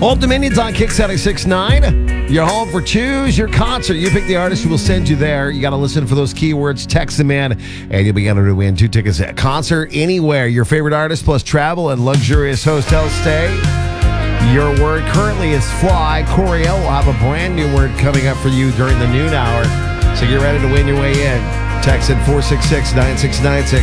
Old Dominion's on Kick 96.9. Your home for Choose Your Concert. You pick the artist who will send you there. You got to listen for those keywords, text them in, and you'll be entered to win 2 tickets at concert anywhere. Your favorite artist plus travel and luxurious hotel stay. Your word currently is fly. Coriel will have a brand new word coming up for you during the noon hour. So get ready to win your way in. Text in 466-9696.